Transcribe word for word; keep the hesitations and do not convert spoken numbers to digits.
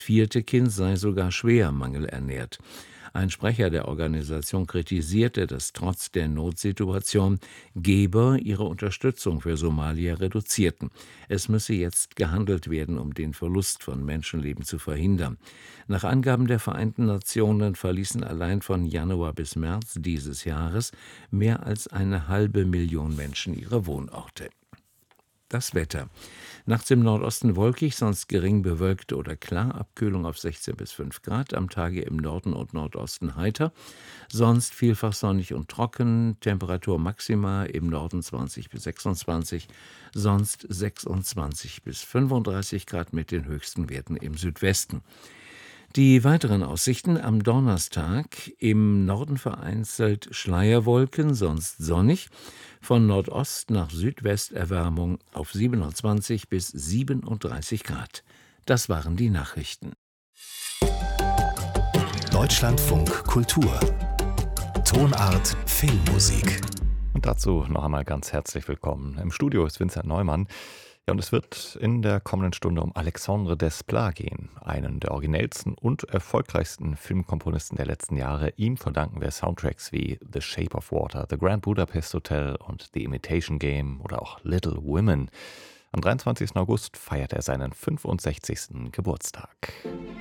vierte Kind sei sogar schwer mangelernährt. Ein Sprecher der Organisation kritisierte, dass trotz der Notsituation Geber ihre Unterstützung für Somalia reduzierten. Es müsse jetzt gehandelt werden, um den Verlust von Menschenleben zu verhindern. Nach Angaben der Vereinten Nationen verließen allein von Januar bis März dieses Jahres mehr als eine halbe Million Menschen ihre Wohnorte. Das Wetter. Nachts im Nordosten wolkig, sonst gering bewölkt oder klar. Abkühlung auf sechzehn bis fünf Grad. Am Tage im Norden und Nordosten heiter. Sonst vielfach sonnig und trocken. Temperatur maximal im Norden zwanzig bis sechsundzwanzig. Sonst sechsundzwanzig bis fünfunddreißig Grad mit den höchsten Werten im Südwesten. Die weiteren Aussichten: am Donnerstag im Norden vereinzelt Schleierwolken, sonst sonnig. Von Nordost nach Südwest Erwärmung auf siebenundzwanzig bis siebenunddreißig Grad. Das waren die Nachrichten. Deutschlandfunk Kultur. Tonart Filmmusik. Und dazu noch einmal ganz herzlich willkommen. Im Studio ist Vincent Neumann. Ja, und es wird in der kommenden Stunde um Alexandre Desplat gehen, einen der originellsten und erfolgreichsten Filmkomponisten der letzten Jahre. Ihm verdanken wir Soundtracks wie The Shape of Water, The Grand Budapest Hotel und The Imitation Game oder auch Little Women. Am dreiundzwanzigsten August feiert er seinen fünfundsechzigsten Geburtstag.